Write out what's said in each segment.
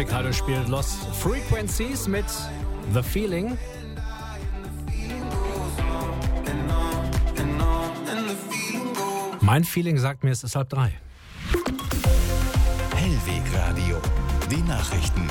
Helvegradio spielt Lost Frequencies mit The Feeling. Mein Feeling sagt mir, es ist 2:30. Helvegradio, die Nachrichten.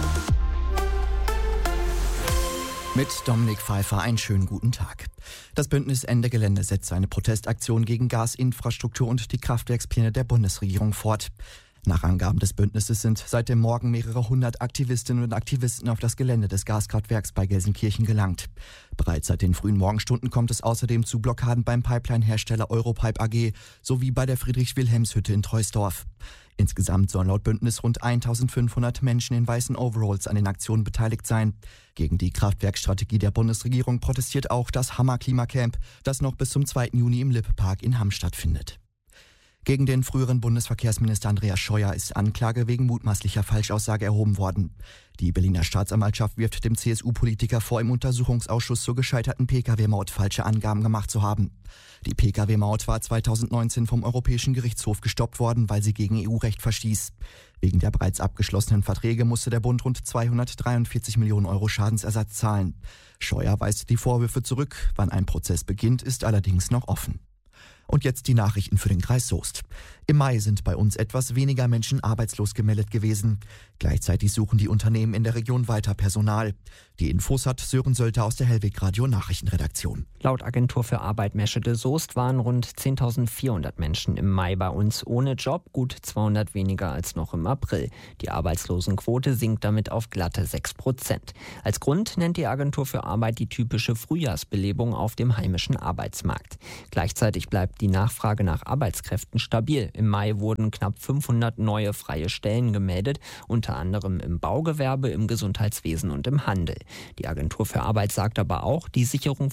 Mit Dominik Pfeiffer einen schönen guten Tag. Das Bündnis Ende Gelände setzt seine Protestaktion gegen Gasinfrastruktur und die Kraftwerkspläne der Bundesregierung fort. Nach Angaben des Bündnisses sind seit dem Morgen mehrere hundert Aktivistinnen und Aktivisten auf das Gelände des Gaskraftwerks bei Gelsenkirchen gelangt. Bereits seit den frühen Morgenstunden kommt es außerdem zu Blockaden beim Pipeline-Hersteller Europipe AG sowie bei der Friedrich-Wilhelms-Hütte in Troisdorf. Insgesamt sollen laut Bündnis rund 1500 Menschen in weißen Overalls an den Aktionen beteiligt sein. Gegen die Kraftwerkstrategie der Bundesregierung protestiert auch das Hammer Klimacamp, das noch bis zum 2. Juni im Lippe-Park in Hamm stattfindet. Gegen den früheren Bundesverkehrsminister Andreas Scheuer ist Anklage wegen mutmaßlicher Falschaussage erhoben worden. Die Berliner Staatsanwaltschaft wirft dem CSU-Politiker vor, im Untersuchungsausschuss zur gescheiterten Pkw-Maut falsche Angaben gemacht zu haben. Die Pkw-Maut war 2019 vom Europäischen Gerichtshof gestoppt worden, weil sie gegen EU-Recht verstieß. Wegen der bereits abgeschlossenen Verträge musste der Bund rund 243 Millionen Euro Schadensersatz zahlen. Scheuer weist die Vorwürfe zurück. Wann ein Prozess beginnt, ist allerdings noch offen. Und jetzt die Nachrichten für den Kreis Soest. Im Mai sind bei uns etwas weniger Menschen arbeitslos gemeldet gewesen. Gleichzeitig suchen die Unternehmen in der Region weiter Personal. Die Infos hat Sören Sölter aus der Helvegradio Nachrichtenredaktion. Laut Agentur für Arbeit Meschede Soest waren rund 10.400 Menschen im Mai bei uns ohne Job, gut 200 weniger als noch im April. Die Arbeitslosenquote sinkt damit auf glatte 6%. Als Grund nennt die Agentur für Arbeit die typische Frühjahrsbelebung auf dem heimischen Arbeitsmarkt. Gleichzeitig bleibt die Nachfrage nach Arbeitskräften stabil. Im Mai wurden knapp 500 neue freie Stellen gemeldet, unter anderem im Baugewerbe, im Gesundheitswesen und im Handel. Die Agentur für Arbeit sagt aber auch, die Sicherung